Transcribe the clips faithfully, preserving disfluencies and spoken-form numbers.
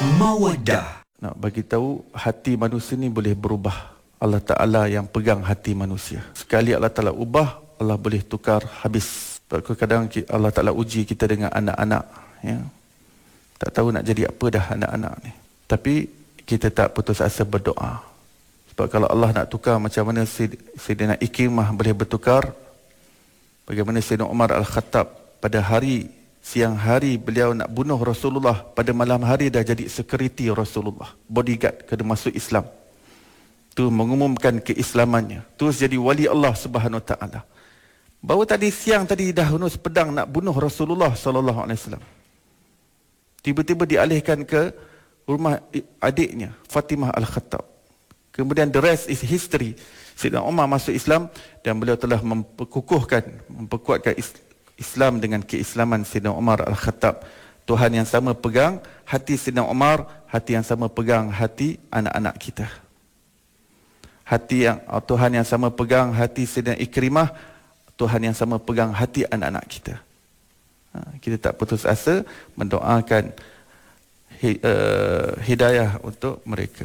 Mawaddah. Nak bagi tahu hati manusia ni boleh berubah. Allah Ta'ala yang pegang hati manusia. Sekali Allah Ta'ala ubah, Allah boleh tukar habis. Kadang-kadang Allah Ta'ala uji kita dengan anak-anak. Ya. Tak tahu nak jadi apa dah anak-anak ni. Tapi kita tak putus asa berdoa. Sebab kalau Allah nak tukar macam mana Sayyidina Ikrimah boleh bertukar, bagaimana Sayyidina Umar Al-Khattab pada hari siang hari beliau nak bunuh Rasulullah, pada malam hari dah jadi security Rasulullah, bodyguard kena masuk Islam. Tu mengumumkan keislamannya, terus jadi wali Allah Subhanahu Wa Taala. Baru tadi siang tadi dah hunus pedang nak bunuh Rasulullah sallallahu alaihi wasallam. Tiba-tiba dialihkan ke rumah adiknya Fatimah Al-Khattab. Kemudian the rest is history. Sayyidina Umar masuk Islam dan beliau telah memperkukuhkan, memperkuatkan Islam dengan keislaman Sayyidina Umar Al-Khattab. Tuhan yang sama pegang hati Sayyidina Umar, hati yang sama pegang hati anak-anak kita. Hati yang Tuhan yang sama pegang hati Sayyidina Ikrimah, Tuhan yang sama pegang hati anak-anak kita. Ha, kita tak putus asa mendoakan hidayah untuk mereka.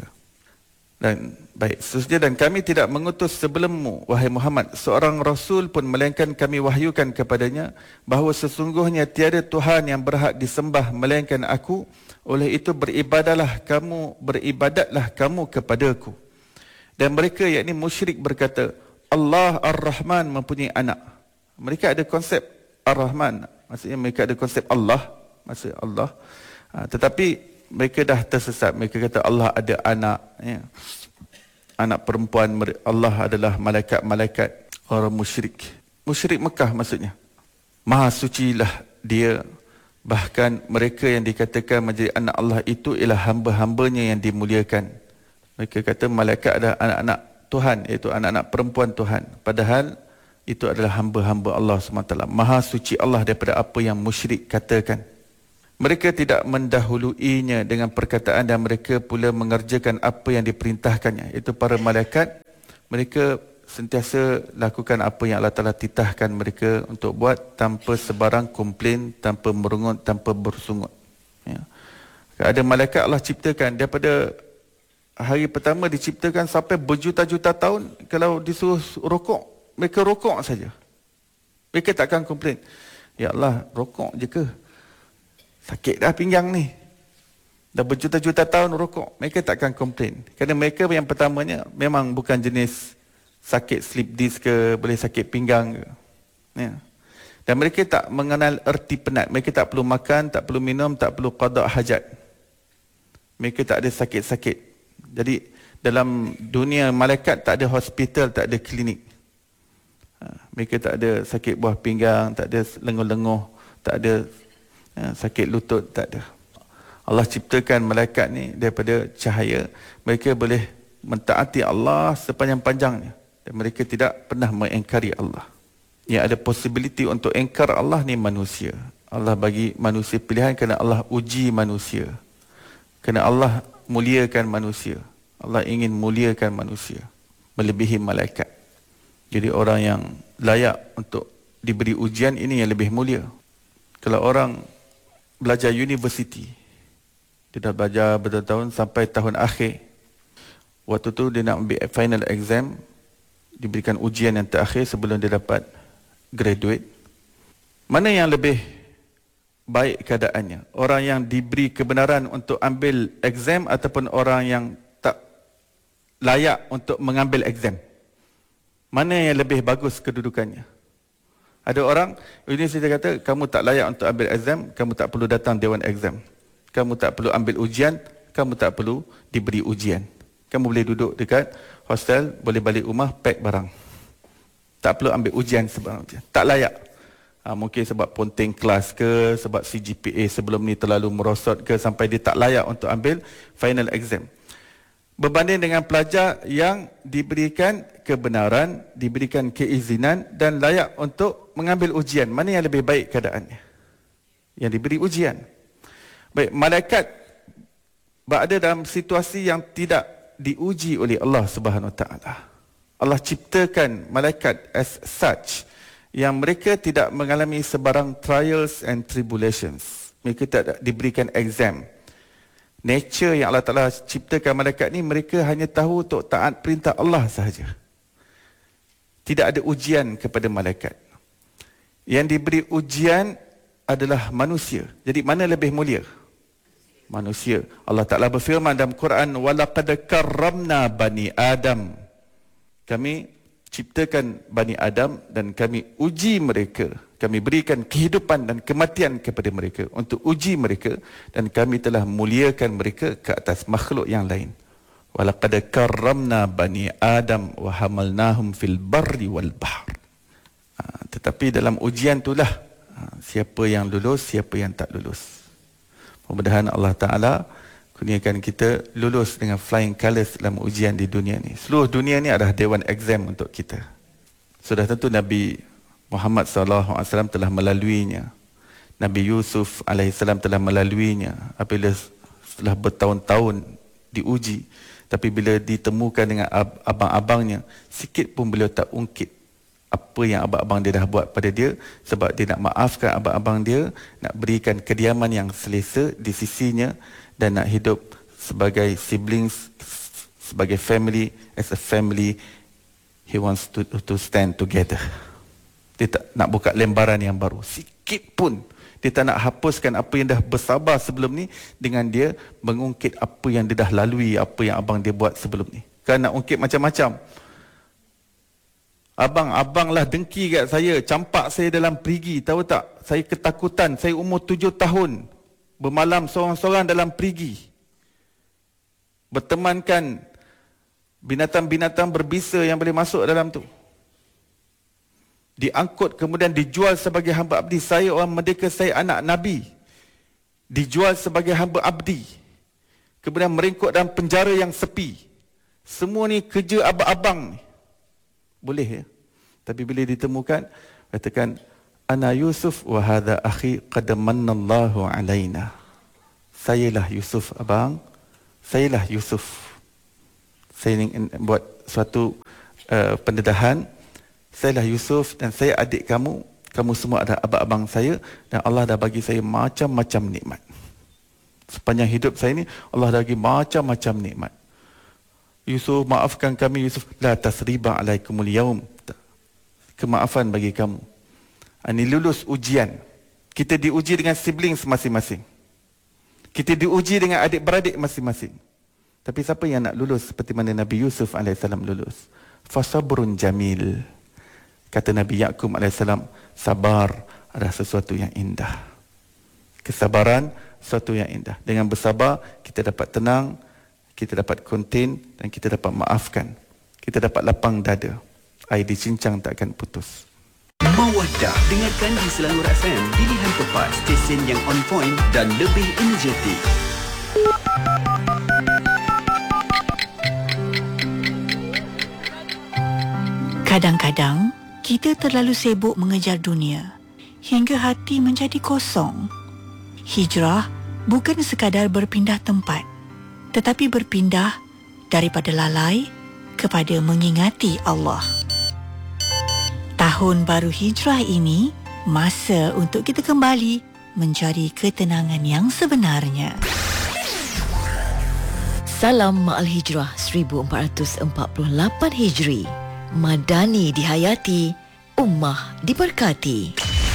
Dan baik, seterusnya, dan kami tidak mengutus sebelummu, wahai Muhammad, seorang Rasul pun, melainkan kami wahyukan kepadanya bahawa sesungguhnya tiada Tuhan yang berhak disembah melainkan aku. Oleh itu beribadahlah kamu, beribadatlah kamu kepadaku. Dan mereka, yakni musyrik, berkata, Allah Ar-Rahman mempunyai anak. Mereka ada konsep Ar-Rahman, maksudnya mereka ada konsep Allah, maksud Allah. Ha, tetapi mereka dah tersesat. Mereka kata Allah ada anak, ya. Anak perempuan. Allah adalah malaikat-malaikat. Orang musyrik, musyrik Mekah maksudnya. Maha sucilah dia. Bahkan mereka yang dikatakan menjadi anak Allah itu ialah hamba-hambanya yang dimuliakan. Mereka kata malaikat adalah anak-anak Tuhan, iaitu anak-anak perempuan Tuhan. Padahal itu adalah hamba-hamba Allah subhanahu wa taala. Maha suci Allah daripada apa yang musyrik katakan. Mereka tidak mendahuluinya dengan perkataan dan mereka pula mengerjakan apa yang diperintahkannya. Itu para malaikat, mereka sentiasa lakukan apa yang Allah Ta'ala titahkan mereka untuk buat tanpa sebarang komplain, tanpa merungut, tanpa bersungut. Ya. Ada malaikat Allah ciptakan daripada hari pertama diciptakan sampai berjuta-juta tahun, kalau disuruh rokok, mereka rokok saja. Mereka takkan komplain. Ya Allah, rokok je ke? Sakit dah pinggang ni. Dah berjuta-juta tahun rokok. Mereka takkan komplain. Kerana mereka yang pertamanya memang bukan jenis sakit slip disc ke, boleh sakit pinggang ke. Ya. Dan mereka tak mengenal erti penat. Mereka tak perlu makan, tak perlu minum, tak perlu qada hajat. Mereka tak ada sakit-sakit. Jadi dalam dunia malaikat tak ada hospital, tak ada klinik. Ha, mereka tak ada sakit buah pinggang, tak ada lenguh-lenguh, tak ada ya, sakit lutut, tak ada. Allah ciptakan malaikat ni daripada cahaya. Mereka boleh mentaati Allah sepanjang-panjangnya. Dan mereka tidak pernah mengingkari Allah. Yang ada possibility untuk ingkar Allah ni manusia. Allah bagi manusia pilihan kerana Allah uji manusia. Kerana Allah muliakan manusia. Allah ingin muliakan manusia melebihi malaikat. Jadi orang yang layak untuk diberi ujian ini yang lebih mulia. Kalau orang belajar universiti, dia dah belajar bertahun-tahun sampai tahun akhir, waktu tu dia nak ambil final exam, diberikan ujian yang terakhir sebelum dia dapat graduate. Mana yang lebih baik keadaannya? Orang yang diberi kebenaran untuk ambil exam ataupun orang yang tak layak untuk mengambil exam? Mana yang lebih bagus kedudukannya? Ada orang, universiti kata, kamu tak layak untuk ambil exam, kamu tak perlu datang dewan exam. Kamu tak perlu ambil ujian, kamu tak perlu diberi ujian. Kamu boleh duduk dekat hostel, boleh balik rumah, pack barang. Tak perlu ambil ujian sebab ujian. Tak layak. Ha, mungkin sebab ponteng kelas ke, sebab C G P A sebelum ni terlalu merosot ke, sampai dia tak layak untuk ambil final exam. Berbanding dengan pelajar yang diberikan kebenaran, diberikan keizinan dan layak untuk mengambil ujian. Mana yang lebih baik keadaannya? Yang diberi ujian. Baik, malaikat berada dalam situasi yang tidak diuji oleh Allah Subhanahu Wa Taala. Allah ciptakan malaikat as such yang mereka tidak mengalami sebarang trials and tribulations. Mereka tak diberikan exam. nature yang Allah Ta'ala ciptakan malaikat ni, mereka hanya tahu untuk taat perintah Allah sahaja. Tidak ada ujian kepada malaikat. Yang diberi ujian adalah manusia. Jadi mana lebih mulia? Manusia. Allah Ta'ala berfirman dalam Quran, وَلَقَدْ كَرَّمْنَا بَنِي Adam. Kami ciptakan Bani Adam dan kami uji mereka. Kami berikan kehidupan dan kematian kepada mereka untuk uji mereka, dan kami telah muliakan mereka ke atas makhluk yang lain. وَلَقَدْ كَرَّمْنَا بَنِي Adam وَحَمَلْنَاهُمْ فِي الْبَرِّ وَالْبَحْرِ. Ha, tetapi dalam ujian itulah ha, siapa yang lulus, siapa yang tak lulus. Mudah-mudahan Allah Ta'ala kurniakan kita lulus dengan flying colours dalam ujian di dunia ni. Seluruh dunia ni adalah dewan exam untuk kita. Sudah tentu Nabi Muhammad sallallahu alaihi wasallam telah melaluinya. Nabi Yusuf alaihi salam telah melaluinya apabila setelah bertahun-tahun diuji. Tapi bila ditemukan dengan ab- abang-abangnya, sikit pun beliau tak ungkit apa yang abang-abang dia dah buat pada dia, sebab dia nak maafkan abang-abang dia, nak berikan kediaman yang selesa di sisinya, dan nak hidup sebagai siblings, sebagai family. As a family, he wants to, to stand together. Dia tak nak buka lembaran yang baru sikit pun. Dia tak nak hapuskan apa yang dah bersabar sebelum ni dengan dia mengungkit apa yang dia dah lalui, apa yang abang dia buat sebelum ni. Kan nak ungkit macam-macam. Abang-abang lah dengki kat saya, campak saya dalam perigi, tahu tak? Saya ketakutan, saya umur tujuh tahun, bermalam seorang-seorang dalam perigi. Bertemankan binatang-binatang berbisa yang boleh masuk dalam tu. Diangkut kemudian dijual sebagai hamba abdi. Saya orang merdeka, saya anak Nabi. Dijual sebagai hamba abdi. Kemudian meringkuk dalam penjara yang sepi. Semua ni kerja abang-abang ni. Boleh ya? Tapi bila ditemukan, katakan, Ana Yusuf wa hadha akhi qad mannallahu alaina. Sayalah Yusuf abang. Sayalah Yusuf. Saya ingin buat suatu uh, pendedahan. Sayalah Yusuf dan saya adik kamu. Kamu semua adalah abang-abang saya, dan Allah dah bagi saya macam-macam nikmat. Sepanjang hidup saya ni, Allah dah bagi macam-macam nikmat. Yusuf, maafkan kami Yusuf. La tasriba alaikumul yaum. Kemaafan bagi kamu. Ini lulus ujian. Kita diuji dengan siblings masing-masing. Kita diuji dengan adik-beradik masing-masing. Tapi siapa yang nak lulus seperti mana Nabi Yusuf alaihissalam lulus? Fasabrun jamil. Kata Nabi Yaqub alaihissalam, sabar adalah sesuatu yang indah. Kesabaran sesuatu yang indah. Dengan bersabar kita dapat tenang, kita dapat contain, dan kita dapat maafkan. Kita dapat lapang dada. Air dicincang tak akan putus. Mawaddah, dengarkan di Selangor F M, pilihan tepat, stesen yang on point dan lebih energetik. Kadang-kadang kita terlalu sibuk mengejar dunia hingga hati menjadi kosong. Hijrah bukan sekadar berpindah tempat, tetapi berpindah daripada lalai kepada mengingati Allah. Tahun baru hijrah ini, masa untuk kita kembali mencari ketenangan yang sebenarnya. Salam Ma'al Hijrah seribu empat ratus empat puluh lapan Hijri. Madani dihayati, ummah diberkati.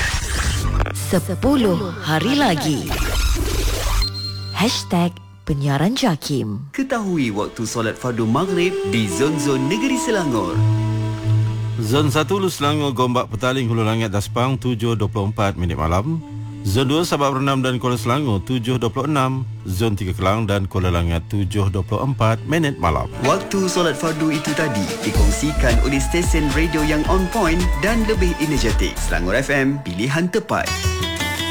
Sepuluh hari lagi. Hashtag Penyiaran Jakim. Ketahui waktu solat fardu maghrib di zon-zon negeri Selangor. Zon satu Hulu Selangor, Gombak, Petaling, Hulu Langit, Daspang tujuh dua puluh empat minit malam. Zon dua Sabak Bernam dan Kuala Selangor tujuh dua puluh enam. Zon tiga Kelang dan Kuala Langit tujuh dua puluh empat minit malam. Waktu solat fardu itu tadi dikongsikan oleh stesen radio yang on point dan lebih energetik. Selangor F M, pilihan tepat.